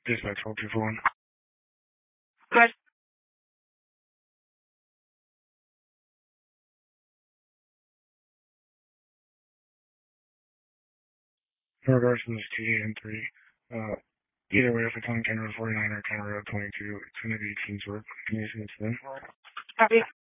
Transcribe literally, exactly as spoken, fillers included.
Dispatch twelve two four one. Good. In regards to this T A N three, uh, either way, if it's on County Road forty-nine or County Road twenty-two, it's going to be Kingswood. Can you see it's there? Copy.